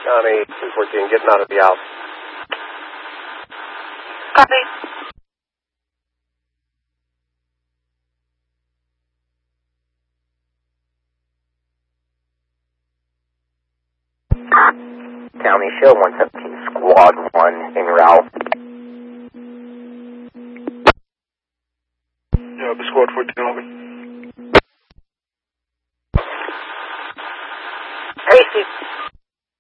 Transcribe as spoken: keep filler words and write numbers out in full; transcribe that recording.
County two fourteen, getting out of the house. Copy. County Show one seventeen, Squad one, en route. Yeah, Squad fourteen, over.